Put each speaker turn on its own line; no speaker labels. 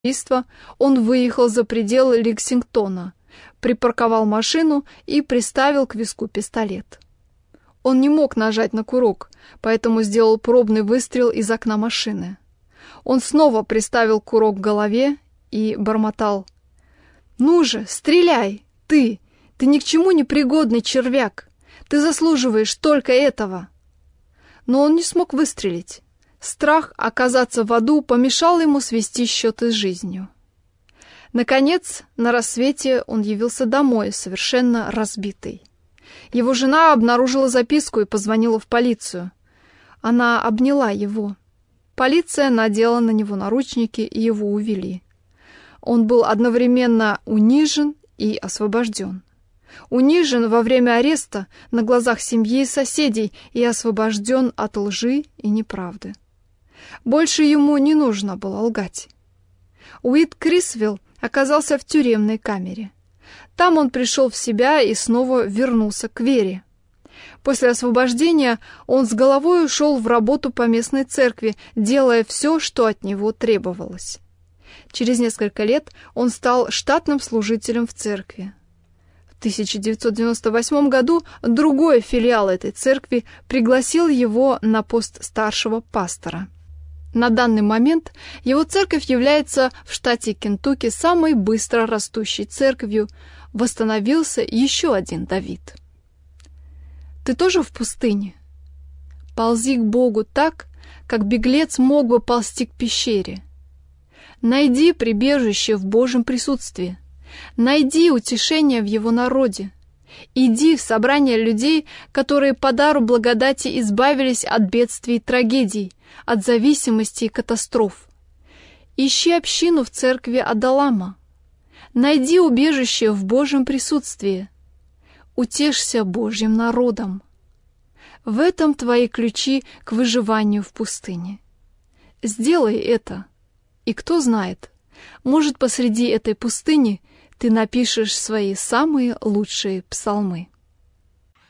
убийства, он выехал за пределы Лексингтона, припарковал машину и приставил к виску пистолет. Он не мог нажать на курок, поэтому сделал пробный выстрел из окна машины. Он снова приставил курок к голове и бормотал: «Ну же, стреляй! Ты ни к чему не пригодный червяк! Ты заслуживаешь только этого!» Но он не смог выстрелить. Страх оказаться в аду помешал ему свести счеты с жизнью. Наконец, на рассвете он явился домой, совершенно разбитый. Его жена обнаружила записку и позвонила в полицию. Она обняла его. Полиция надела на него наручники, и его увели. Он был одновременно унижен и освобожден. Унижен во время ареста на глазах семьи и соседей и освобожден от лжи и неправды. Больше ему не нужно было лгать. Уит Крисвелл оказался в тюремной камере. Там он пришел в себя и снова вернулся к вере. После освобождения он с головой ушел в работу по местной церкви, делая все, что от него требовалось. Через несколько лет он стал штатным служителем в церкви. В 1998 году другой филиал этой церкви пригласил его на пост старшего пастора. На данный момент его церковь является в штате Кентукки самой быстро растущей церковью. Восстановился еще один Давид. Ты тоже в пустыне? Ползи к Богу так, как беглец мог бы ползти к пещере. Найди прибежище в Божьем присутствии. Найди утешение в Его народе. Иди в собрание людей, которые по дару благодати избавились от бедствий и трагедий, от зависимости и катастроф. Ищи общину в церкви Адалама. Найди убежище в Божьем присутствии. Утешься Божьим народом. В этом твои ключи к выживанию в пустыне. Сделай это, и кто знает, может, посреди этой пустыни ты напишешь свои самые лучшие псалмы.